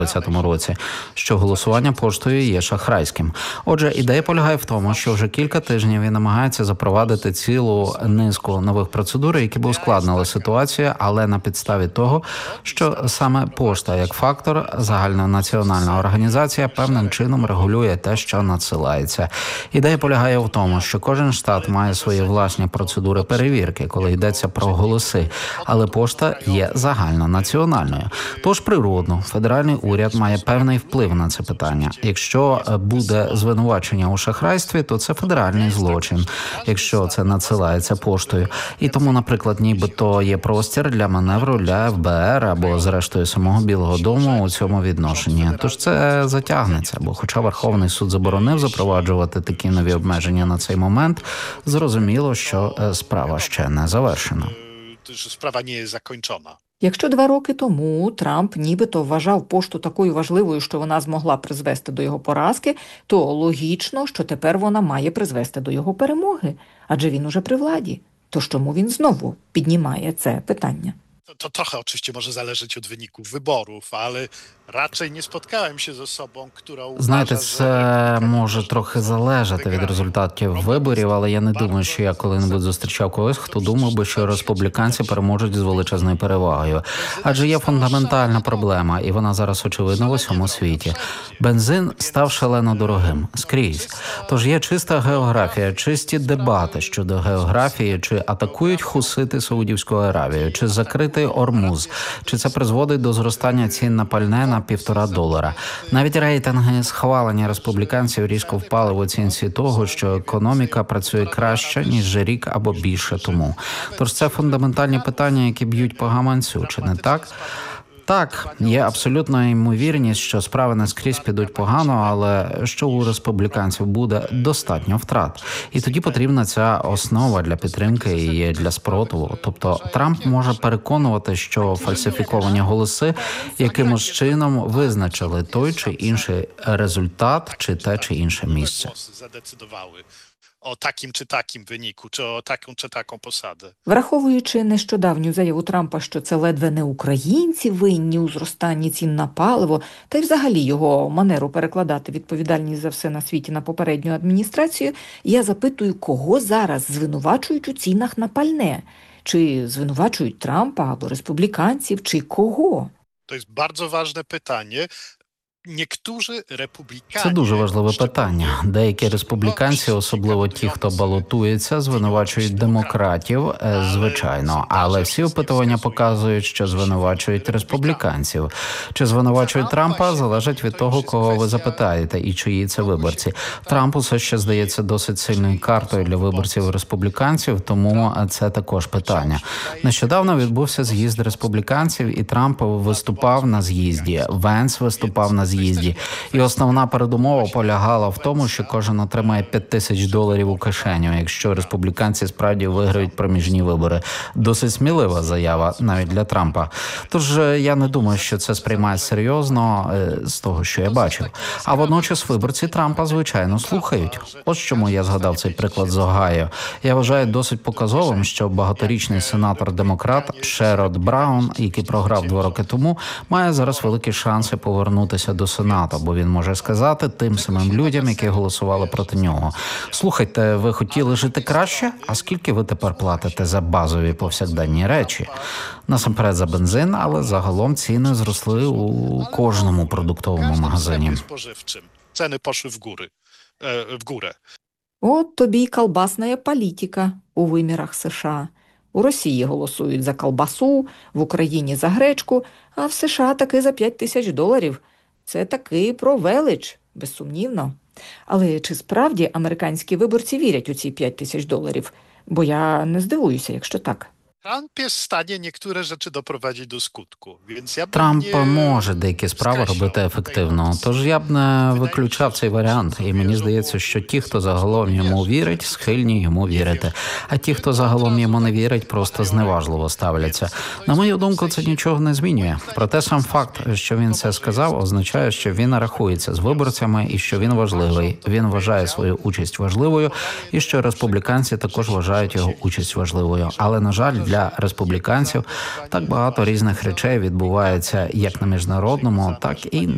2020 році, що голосування поштою є шахрайським. Отже, ідея полягає в тому, що вже кілька тижнів він намагається запровадити цілу низку нових процедур, які б ускладнили ситуацію, але на підставі того, що саме пошта як фактор, загальнонаціональна організація певним чином регулює те, що надсилається. Ідея полягає в тому, що кожен штат має свої власні процедури перевірки, коли йдеться про голоси, але пошта є загальнонаціональною. Тож природно, федеральний уряд має певний вплив на це питання. Якщо буде звинувачення у шахрайстві, то це федеральний злочин, якщо це надсилається поштою. І тому, наприклад, нібито є простір для маневру для ФБР або, зрештою, самого Білого дому у цьому відношенні. Тож це затягнеться, бо хоча Верховний суд заборонив запроваджувати такі нові обмеження на цей момент, зрозуміло, що справа ще не завершена. Справа не є закінчена. Якщо 2 роки тому Трамп нібито вважав пошту такою важливою, що вона змогла призвести до його поразки, то логічно, що тепер вона має призвести до його перемоги, адже він уже при владі. Тож чому він знову піднімає це питання? To trochę oczywiście może zależeć od wyników wyborów, ale raczej nie spotkałem się z osobą, która uważa, Знаєте, це може трохи залежати від результатів виборів, але я не думаю, що я коли-небудь зустрічав когось, хто думав би, що республіканці переможуть з величезною перевагою. Адже є фундаментальна проблема, і вона зараз очевидна в усьому світі. Бензин став шалено дорогим скрізь. Тож є чиста географія, чисті дебати щодо географії, чи атакують хусити Саудівську Аравію, чи закритий Ормуз, чи це призводить до зростання цін на пальне на $1,5. Навіть рейтинги схвалення республіканців різко впали в оцінці того, що економіка працює краще, ніж рік або більше тому. Тож це фундаментальні питання, які б'ють по гаманцю, чи не так? Так, є абсолютна ймовірність, що справи не скрізь підуть погано, але що у республіканців буде достатньо втрат. І тоді потрібна ця основа для підтримки і для спротиву. Тобто Трамп може переконувати, що фальсифіковані голоси якимось чином визначили той чи інший результат, чи те чи інше місце. O takim czy takim wyniku, czy o taką czy taką posadę. Враховуючи нещодавню заяву Трампа, що це ледве не українці винні у зростанні цін на паливо, та й взагалі його манеру перекладати відповідальність за все на світі на попередню адміністрацію, я запитую, кого зараз звинувачують у цінах на пальне? Чи звинувачують Трампа або республіканців, чи кого? To jest bardzo ważne pytanie. Це дуже важливе питання. Деякі республіканці, особливо ті, хто балотується, звинувачують демократів, звичайно. Але всі опитування показують, що звинувачують республіканців. Чи звинувачують Трампа, залежить від того, кого ви запитаєте і чиї це виборці. Трамп усе ще здається досить сильною картою для виборців республіканців, тому це також питання. Нещодавно відбувся з'їзд республіканців, і Трамп виступав на з'їзді. Венс виступав на з'їзді. І основна передумова полягала в тому, що кожен отримає $5,000 у кишеню, якщо республіканці справді виграють проміжні вибори. Досить смілива заява навіть для Трампа. Тож я не думаю, що це сприймає серйозно з того, що я бачив. А водночас виборці Трампа, звичайно, слухають. Ось чому я згадав цей приклад з Огайо. Я вважаю досить показовим, що багаторічний сенатор-демократ Шерод Браун, який програв 2 роки тому, має зараз великі шанси повернутися до Сенату, бо він може сказати тим самим людям, які голосували проти нього: слухайте, ви хотіли жити краще? А скільки ви тепер платите за базові повсякденні речі? Насамперед за бензин, але загалом ціни зросли у кожному продуктовому магазині. Ціни пішли в гórę. От тобі й колбасна політика у вимірах США. У Росії голосують за колбасу, в Україні за гречку, а в США таки за $5,000. Це таки про велич, безсумнівно. Але чи справді американські виборці вірять у ці $5,000? Бо я не здивуюся, якщо так. Трамп є в стані niektóre rzeczy doprowadzić do skutku. Трамп може деякі справи робити ефективно, тож я б не виключав цей варіант. І мені здається, що ті, хто загалом йому вірить, схильні йому вірити. А ті, хто загалом йому не вірить, просто зневажливо ставляться. На мою думку, це нічого не змінює. Проте сам факт, що він це сказав, означає, що він рахується з виборцями і що він важливий. Він вважає свою участь важливою і що республіканці також вважають його участь важливою. Але, на жаль, для республіканців так багато різних речей відбувається як на міжнародному, так і